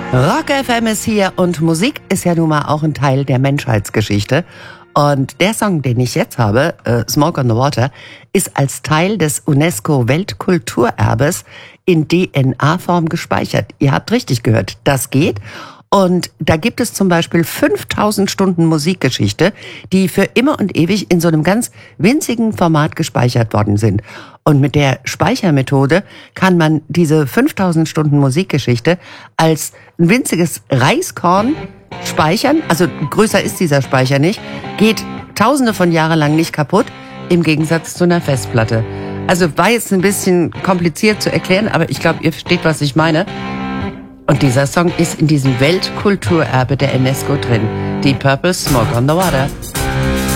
Rock FM ist hier und Musik ist ja nun mal auch ein Teil der Menschheitsgeschichte. Und der Song, den ich jetzt habe, Smoke on the Water, ist als Teil des UNESCO-Weltkulturerbes in DNA-Form gespeichert. Ihr habt richtig gehört, das geht. Und da gibt es zum Beispiel 5000 Stunden Musikgeschichte, die für immer und ewig in so einem ganz winzigen Format gespeichert worden sind. Und mit der Speichermethode kann man diese 5000 Stunden Musikgeschichte als ein winziges Reiskorn speichern. Also größer ist dieser Speicher nicht, geht tausende von Jahren lang nicht kaputt, im Gegensatz zu einer Festplatte. Also war jetzt ein bisschen kompliziert zu erklären, aber ich glaube, ihr versteht, was ich meine. Und dieser Song ist in diesem Weltkulturerbe der UNESCO drin. Deep Purple, Smoke on the Water.